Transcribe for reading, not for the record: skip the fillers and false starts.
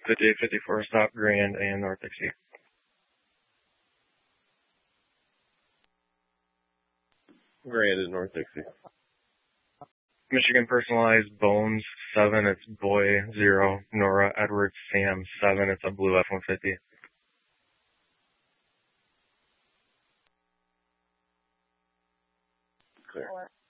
5854, stop Grand and North Dixie. Grand and North Dixie. Michigan personalized Bones 7, it's Boy 0. Nora Edwards Sam 7, it's a blue F-150. Clear.